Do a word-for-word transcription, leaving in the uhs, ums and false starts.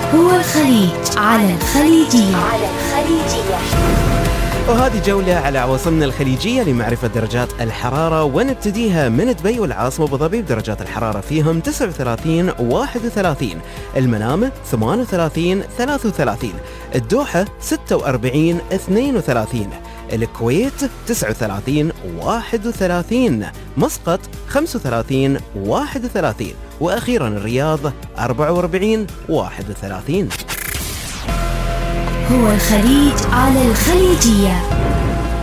هو الخليج على الخليجية. على الخليجية. وهذه جولة على عواصمنا الخليجية لمعرفة درجات الحرارة، ونبتديها من دبي والعاصمة أبو ظبي بدرجات الحرارة فيهم تسعة وثلاثين واحد وثلاثين، المنامة ثمانية وثلاثين ثلاثة وثلاثين، الدوحة ستة وأربعين اثنين وثلاثين، الكويت تسعة وثلاثين واحد وثلاثين، مسقط خمسة وثلاثين واحد وثلاثين، وأخيرا الرياض أربعة وأربعين واحد وثلاثين. هو الخليج على الخليجية.